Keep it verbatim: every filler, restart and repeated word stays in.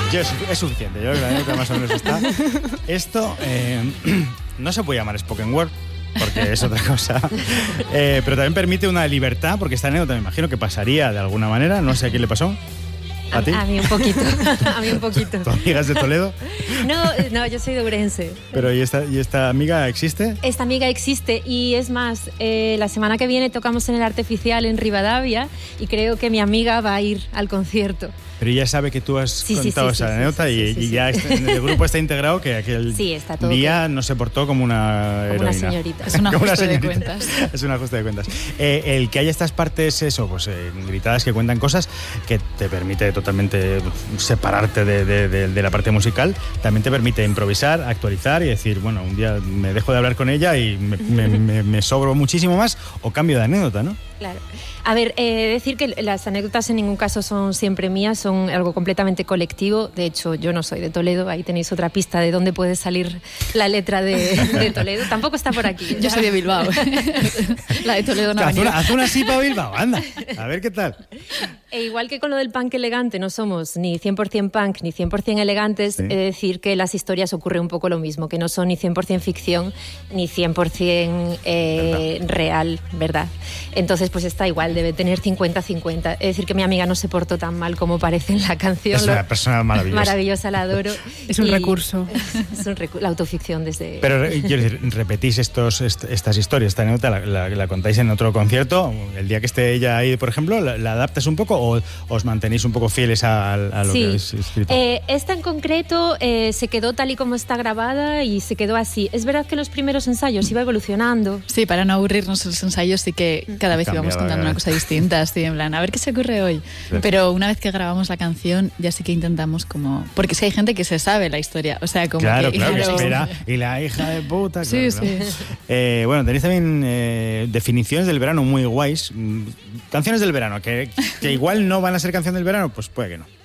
Yo, es suficiente, yo creo que la anécdota más o menos está. Esto eh, no se puede llamar spoken word, porque es otra cosa. Eh, pero también permite una libertad, porque esta anécdota me imagino que pasaría de alguna manera. No sé a quién le pasó. ¿A, ¿A ti? A mí un poquito, a mí un poquito. ¿Tu amiga es de Toledo? No, no, yo soy de Ourense. ¿Pero y esta, y esta amiga existe? Esta amiga existe y es más, eh, la semana que viene tocamos en el Artificial en Rivadavia y creo que mi amiga va a ir al concierto. Pero ella sabe que tú has sí, contado sí, sí, esa sí, anécdota sí, y, sí, sí, y ya sí. está, en el grupo está integrado que aquel sí, está todo día claro. no se portó como una como heroína. una señorita. Es un ajuste de cuentas. Es un ajuste de cuentas. Eh, el que haya estas partes, eso, pues eh, gritadas que cuentan cosas que te permite totalmente separarte de, de, de, de la parte musical, también te permite improvisar, actualizar y decir, bueno, un día me dejo de hablar con ella y me, me, me, me sobro muchísimo más o cambio de anécdota, ¿no? Claro. A ver, eh, decir que las anécdotas en ningún caso son siempre mías, son algo completamente colectivo. De hecho, yo no soy de Toledo, ahí tenéis otra pista de dónde puede salir la letra de, de Toledo. Tampoco está por aquí. ¿Verdad? Yo soy de Bilbao. La de Toledo no ha haz, venido. una, haz una así para Bilbao, anda, a ver qué tal. E igual que con lo del punk elegante, no somos ni cien por ciento punk ni cien por ciento elegantes, Sí. he de decir que las historias ocurren un poco lo mismo, que no son ni cien por ciento ficción ni cien por ciento eh, real, ¿verdad? Entonces, pues está igual, debe tener cincuenta cincuenta. Es decir, que mi amiga no se portó tan mal como parece en la canción. Es una persona maravillosa. Maravillosa, la adoro. Es un Y recurso. Es un recu- la autoficción desde... Pero eh, quiero decir, repetís estos, est- estas historias, esta anécdota, la, la, la contáis en otro concierto, el día que esté ella ahí, por ejemplo, ¿la, la adaptas un poco o os mantenéis un poco fieles a, a lo sí. que habéis escrito? Eh, esta en concreto eh, se quedó tal y como está grabada y se quedó así. Es verdad que en los primeros ensayos iba evolucionando. Sí, para no aburrirnos en los ensayos sí que cada vez Cambiaba, íbamos contando ¿verdad? una cosa distinta, así en plan, a ver qué se ocurre hoy. Sí. Pero una vez que grabamos la canción ya sí que intentamos como... Porque sí hay gente que se sabe la historia, o sea, como Claro, que... claro, que claro. espera. Y la hija de puta. Sí, claro, claro. sí. Eh, bueno, tenéis también eh, definiciones del verano muy guays. Mm, Canciones del verano, que, que igual no van a ser canción del verano, pues puede que no.